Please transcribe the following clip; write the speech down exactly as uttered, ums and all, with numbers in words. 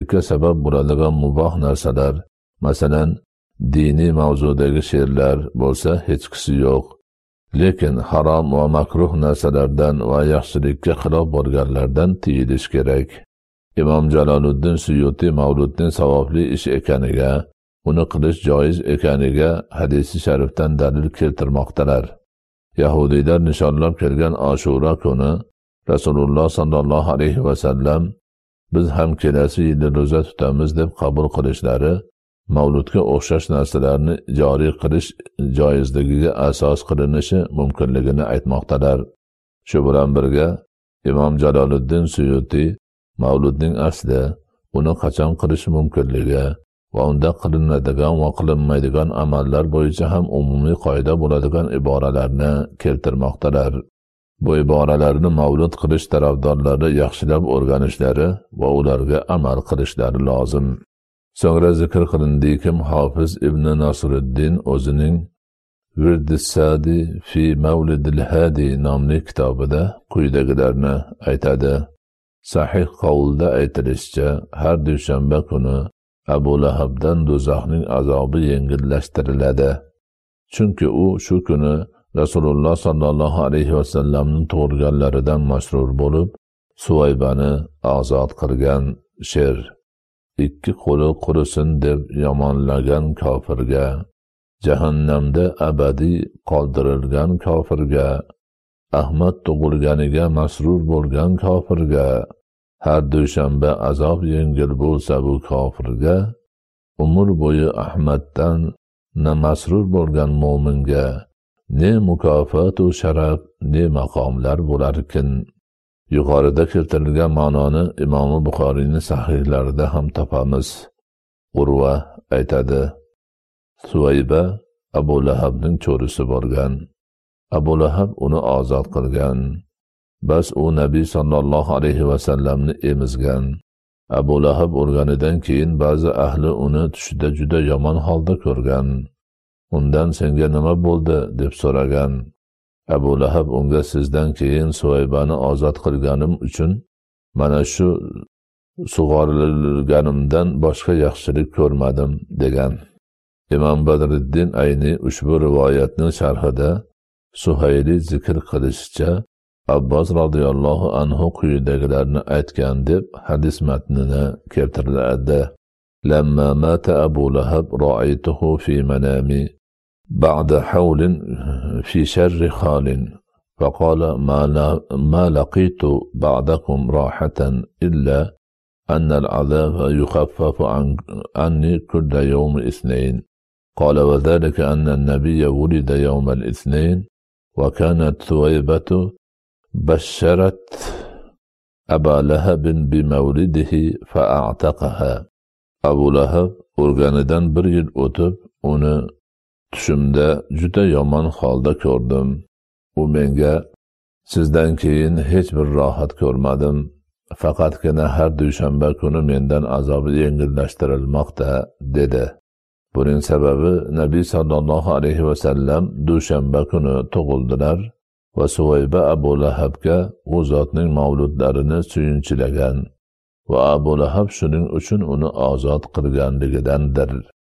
yaxshilikka sabab bo'ladigan muboh narsalar, masalan, diniy mavzudagi she'rlar bo'lsa hechqisi yo'q. Lekin harom va makruh narsalardan va yaxshilikka xilof bo'lganlardan tiyilish kerak. Imom Jaloliddin Suyuti mavludning savobli ish ekaniga, uni qilish joiz ekaniga hadisi sharifdan dalil keltirmoqdalar. Yahudiylar nishonlab kelgan Ashura kuni Rasululloh sallallohu alayhi va sallam biz ham kelasi yilda ro'za tutamiz deb qabul qilishlari mavludga o'xshash narsalarni joriy qilish joizligiga asos qilinishi mumkinligini aytmoqdalar. Shu bilan birga Imom Jaloliddin Suyuti mavludning asli, uni qachon qilish mumkinligi va unda qilinadigan va qilinmaydigan amallar bo'yicha ham umumiy qoida bo'ladigan iboralarni keltirmoqdalar. Bu iboralarni mavlud qilish tarafdorlari yaxshilab o'rganishlari va ularga amal qilishlari lozim. So'ngra zikr qilindiki, Hofiz Ibn Nasriddin o'zining Virdis-Sadi fi Mavlidil Hadi nomli kitobida quyidagilarni aytadi. Sahih qavulda aytilishicha, har dushanba kuni Abu Lahabdan do'zaxning azobi yengillashtiriladi. Chunki u shu kuni Rasululloh sallallohu alayhi va sallamning tug'ilganlaridan masrur bo'lib, Suvaybani ozod qilgan sher. Ikki qo'li qurisin deb yomonlagan kofirga, jahannamda abadiy qoldirilgan kofirga, Ahmad tug'ilganiga masrur bo'lgan kofirga, har dushanba azob yengil bo'lsa bu kofirga, umr bo'yi Ahmaddan na masrur bo'lgan mo'minga ne mukofot va sharaf, ne maqomlar bo'larkin. Yuqorida keltirilgan ma'noni Imom Buxoriyning sahihlarida ham topamiz. Urva aytadi: Suvayba Abu Lahabning cho'risi bo'lgan. Abu Lahab uni ozod qilgan. Bas u Nabiy sallallohu alayhi va sallamni emizgan. Abu Lahab o'lganidan keyin ba'zi ahli uni tushida juda yomon holda ko'rgan. Undan senga nima bo'ldi deb so'ragan. Abu Lahab unga sizdan keyin Suvaybani ozod qilganim uchun mana shu sug'orilganimdan boshqa yaxshilik ko'rmadim degan. Imom Badriddin Ayni ushbu rivoyatning sharhida Suhayli zikr qilishicha Abbos radhiyallohu anhu quyidagilarni aytgan deb hadis matnini keltiradi. Lamma mata Abu Lahab ra'aytuhu fi manami بعد حول في شر خال فقال ما, ما لقيت بعدكم راحة إلا أن العذاب يخفف عن عني كل يوم اثنين. قال وذلك أن النبي ولد يوم الاثنين وكانت ثويبة بشرت أبا لهب بمولده فأعتقها. أبو لهب o'lganidan bir yil o'tib uni tushimda juda yomon holda ko'rdim. U menga sizdan keyin hech bir rohat ko'rmadim. Faqatgina har dushanba kuni mendan azobi yengillashtirilmoqda dedi. Buning sababi Nabiy sallallohu alayhi va sallam dushanba kuni tug'ildilar va Suvayba Abu Lahabga u zotning mavludlarini suyunchilagan va Abu Lahab shuning uchun uni ozod qilganligidandir.